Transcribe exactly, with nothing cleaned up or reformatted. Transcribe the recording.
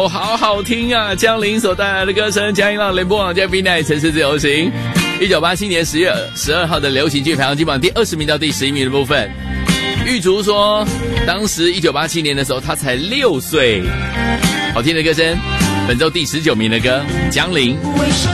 首好好听啊，江林所带来的歌声，江一浪联播网加 B 奈城市自由行。一九八七年十月十二号的流行剧排行金榜第二十名到第十一名的部分，玉竹说，当时一九八七年的时候，他才六岁。好听的歌声，本周第十九名的歌，江林。